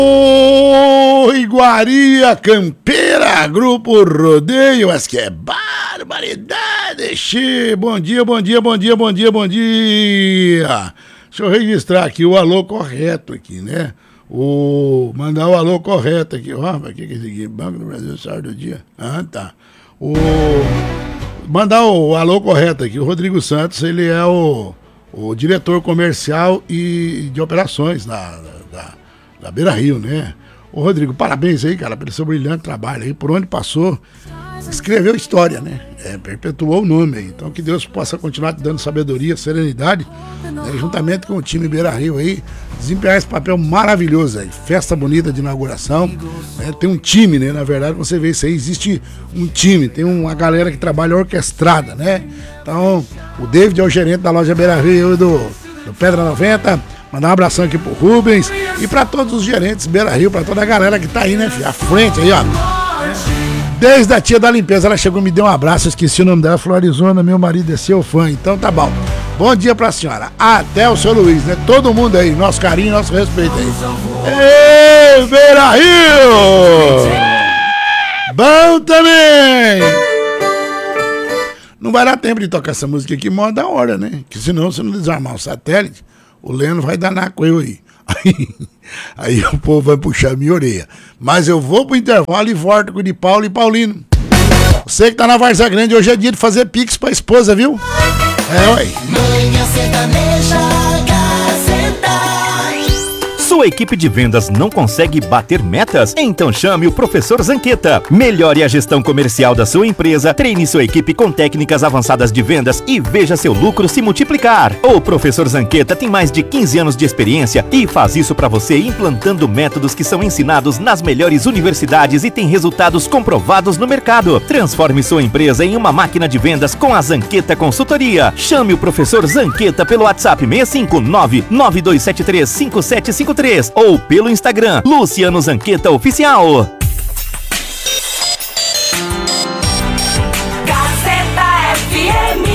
Iguaria Campeira, Grupo Rodeio, mas que é barbaridade, Xê. Bom dia. Deixa eu registrar aqui o alô correto aqui, né? Mandar o alô correto aqui, ó, o que é isso aqui? Banco do Brasil, Saúde do Dia. Ah, tá. Mandar o alô correto aqui, o Rodrigo Santos, ele é o diretor comercial e de operações da Beira Rio, né? Ô Rodrigo, parabéns aí, cara, pelo seu brilhante trabalho aí, por onde passou, escreveu história, né? Perpetuou o nome aí. Então que Deus possa continuar te dando sabedoria, serenidade, né? Juntamente com o time Beira Rio aí, desempenhar esse papel maravilhoso aí. Festa bonita de inauguração, né? Tem um time, né? Na verdade, você vê isso aí, existe um time, tem uma galera que trabalha orquestrada, né? Então, o David é o gerente da loja Beira Rio do Pedra 90. Mandar um abração aqui pro Rubens e pra todos os gerentes Beira Rio, pra toda a galera que tá aí, né, filho? À frente aí, ó. Desde a tia da limpeza, ela chegou, me deu um abraço, eu esqueci o nome dela, Florizona, meu marido é seu fã, então tá bom. Bom dia pra senhora, até o seu Luiz, né? Todo mundo aí, nosso carinho, nosso respeito aí. Ei, Beira Rio! Bom também! Não vai dar tempo de tocar essa música aqui, mó da hora, né? Que senão, se não desarmar o satélite, o Leno vai danar com eu aí. Aí o povo vai puxar minha orelha. Mas eu vou pro intervalo e volto com o de Paulo e Paulino. Você que tá na Várzea Grande, hoje é dia de fazer pix pra esposa, viu? Ué. Manhã Sertaneja, Gazeta. Sua equipe de vendas não consegue bater metas? Então chame o Professor Zanqueta. Melhore a gestão comercial da sua empresa, treine sua equipe com técnicas avançadas de vendas e veja seu lucro se multiplicar. O Professor Zanqueta tem mais de 15 anos de experiência e faz isso para você implantando métodos que são ensinados nas melhores universidades e tem resultados comprovados no mercado. Transforme sua empresa em uma máquina de vendas com a Zanqueta Consultoria. Chame o Professor Zanqueta pelo WhatsApp 659-9273-5753 ou pelo Instagram Luciano Zanqueta Oficial. Gazeta FM.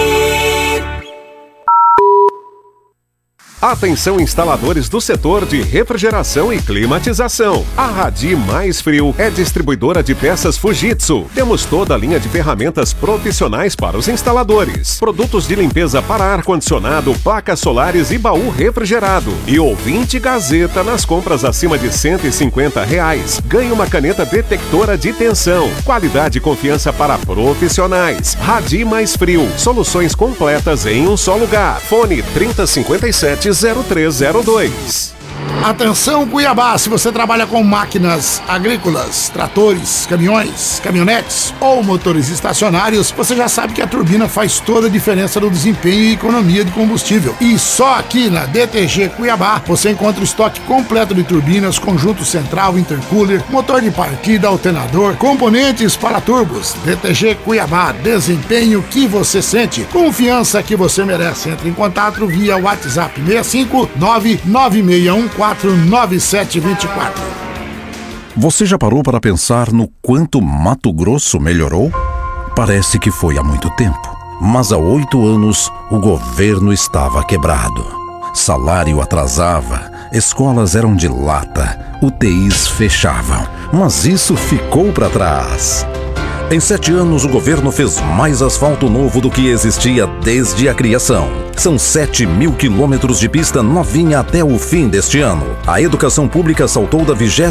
Atenção instaladores do setor de refrigeração e climatização. A Radi Mais Frio é distribuidora de peças Fujitsu. Temos toda a linha de ferramentas profissionais para os instaladores. Produtos de limpeza para ar-condicionado, placas solares e baú refrigerado. E ouvinte Gazeta nas compras acima de R$150. Ganhe uma caneta detectora de tensão. Qualidade e confiança para profissionais. Radi Mais Frio. Soluções completas em um só lugar. Fone 3057-0302. Atenção, Cuiabá, se você trabalha com máquinas agrícolas, tratores, caminhões, caminhonetes ou motores estacionários, você já sabe que a turbina faz toda a diferença no desempenho e economia de combustível. E só aqui na DTG Cuiabá você encontra o estoque completo de turbinas, conjunto central, intercooler, motor de partida, alternador, componentes para turbos. DTG Cuiabá, desempenho que você sente, confiança que você merece. Entre em contato via WhatsApp 65996149724. Você já parou para pensar no quanto Mato Grosso melhorou? Parece que foi há muito tempo, mas há 8 anos o governo estava quebrado. Salário atrasava, escolas eram de lata, UTIs fechavam, mas isso ficou para trás. Em 7 anos, o governo fez mais asfalto novo do que existia desde a criação. São 7.000 quilômetros de pista novinha até o fim deste ano. A educação pública saltou da 20ª